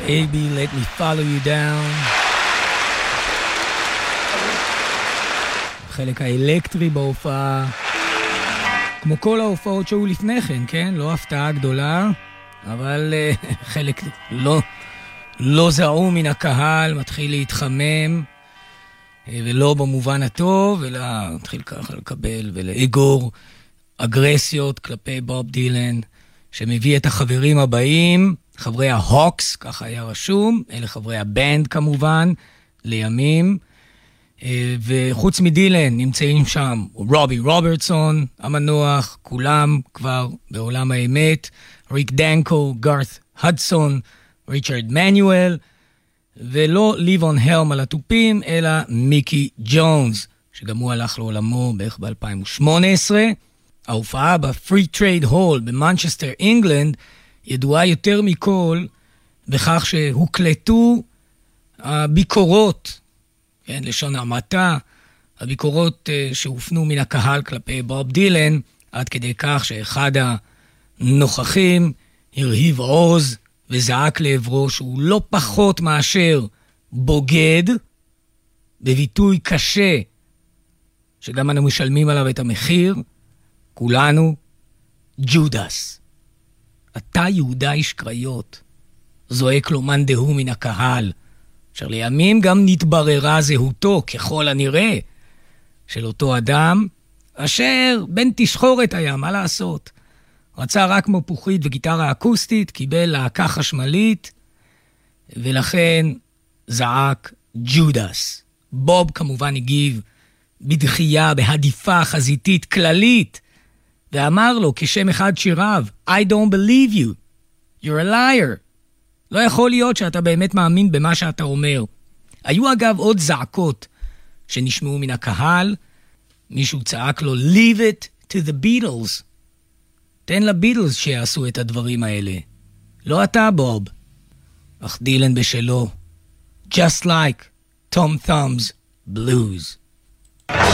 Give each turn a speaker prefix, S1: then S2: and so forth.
S1: A.B. Let Me Follow You Down. החלק האלקטרי בהופעה, כמו כל ההופעות שהיו לפני כן, כן? לא הפתעה גדולה, אבל חלק לא זעו מן הקהל, מתחיל להתחמם, ולא במובן הטוב, אלא מתחיל ככה לקבל ולאגור אגרסיות כלפי בוב דילן, שמביא את החברים הבאים, חברי ההוקס, ככה היה רשום, אלה חברי הבנד כמובן, לימים, וחוץ מדילן נמצאים שם רובי רוברטסון, המנוח, כולם כבר בעולם האמת, ריק דנקו, גארת הדסון, ריצ'רד מנואל, ולא ליבון הלם על הטופים, אלא מיקי ג'ונס, שגם הוא הלך לעולמו בערך ב-2018. ההופעה בפרי טרייד הול במנצ'סטר, אינגלנד, ידועה יותר מכל בכך שהוקלטו הביקורות, כן, לשון המעטה, הביקורות שהופנו מן הקהל כלפי בוב דילן, עד כדי כך שאחד הנוכחים הרהיב עוז וזעק לעברו שהוא לא פחות מאשר בוגד, בביטוי קשה, שגם אנו משלמים עליו את המחיר, כולנו, ג'ודס. אתה יהודה איש קריות, זועק לו מאן דהוא מן הקהל, אשר לימים גם נתבררה זהותו ככל הנראה של אותו אדם, אשר בן תשחורת היה, מה לעשות? רצה רק מפוחית וגיטרה אקוסטית, קיבל להקה חשמלית, ולכן זעק ג'ודס. בוב כמובן הגיב בדחייה, בהדיפה חזיתית כללית, ואמר לו כשם אחד שיריו, I don't believe you, you're a liar. לא יכול להיות שאתה באמת מאמין במה שאתה אומר. היו אגב עוד זעקות שנשמעו מן הקהל, מישהו צעק לו, leave it to the Beatles. תן לביטלס שיעשו את הדברים האלה. לא אתה, בוב. אך דילן בשלו. Just like Tom Thumb's Blues.